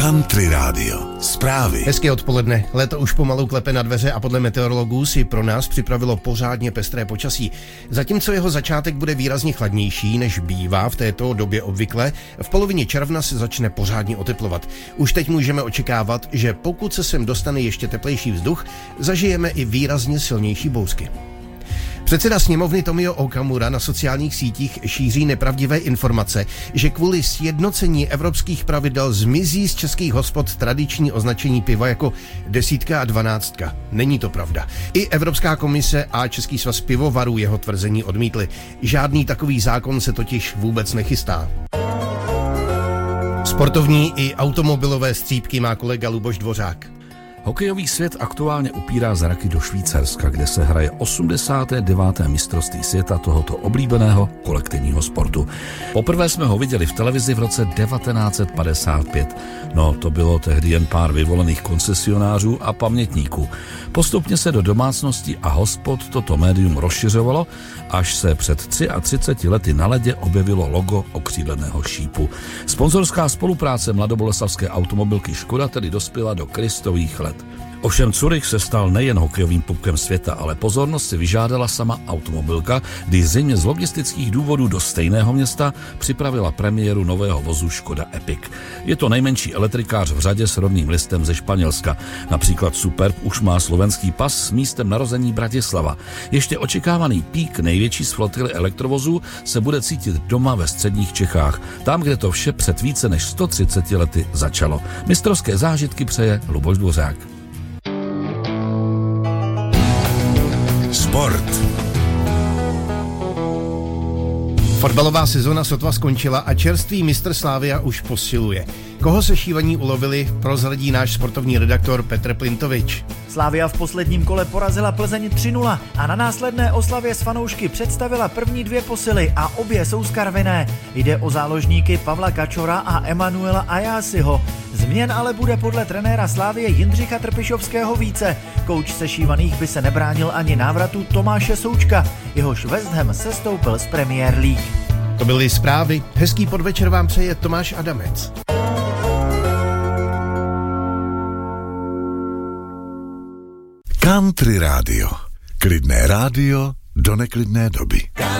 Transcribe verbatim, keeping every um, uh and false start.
Country Radio. Zprávy. Hezké odpoledne. Léto už pomalu klepe na dveře a podle meteorologů si pro nás připravilo pořádně pestré počasí. Zatímco jeho začátek bude výrazně chladnější, než bývá v této době obvykle, v polovině června se začne pořádně oteplovat. Už teď můžeme očekávat, že pokud se sem dostane ještě teplejší vzduch, zažijeme i výrazně silnější bouřky. Předseda sněmovny Tomio Okamura na sociálních sítích šíří nepravdivé informace, že kvůli sjednocení evropských pravidel zmizí z českých hospod tradiční označení piva jako desítka a dvanáctka. Není to pravda. I Evropská komise a Český svaz pivovarů jeho tvrzení odmítli. Žádný takový zákon se totiž vůbec nechystá. Sportovní i automobilové střípky má kolega Luboš Dvořák. Hokejový svět aktuálně upírá zraky do Švýcarska, kde se hraje osmdesáté deváté mistrovství světa tohoto oblíbeného kolektivního sportu. Poprvé jsme ho viděli v televizi v roce devatenáct set padesát pět. No, to bylo tehdy jen pár vyvolených koncesionářů a pamětníků. Postupně se do domácností a hospod toto médium rozšiřovalo, až se před třiceti třemi lety na ledě objevilo logo okřídleného šípu. Sponzorská spolupráce mladoboleslavské automobilky Škoda tedy dospěla do Kristových let. Ovšem Curych se stal nejen hokejovým pupkem světa, ale pozornost si vyžádala sama automobilka, kdy zřejmě z logistických důvodů do stejného města připravila premiéru nového vozu Škoda Epic. Je to nejmenší elektrikář v řadě s rovným listem ze Španělska. Například Superb už má slovenský pas s místem narození Bratislava. Ještě očekávaný pík největší z flotily elektrovozů se bude cítit doma ve středních Čechách, tam, kde to vše před více než sto třiceti lety začalo. Mistrovské zážitky přeje Luboš Dvořák. Sport. Fotbalová sezona sotva skončila a čerstvý mistr Slavia už posiluje. Koho se šívaní ulovili, prozradí náš sportovní redaktor Petr Plintovič. Slavia v posledním kole porazila Plzeň tři nula a na následné oslavě s fanoušky představila první dvě posily a obě jsou skarvené. Jde o záložníky Pavla Kačora a Emanuela Ajasiho. Změn ale bude podle trenéra Slavie Jindřicha Trpišovského více. Kouč sešívaných by se nebránil ani návratu Tomáše Součka. Jehož West Ham sestoupil z Premier League. To byly zprávy. Hezký podvečer vám přeje Tomáš Adamec. Country Radio. Klidné rádio do neklidné doby.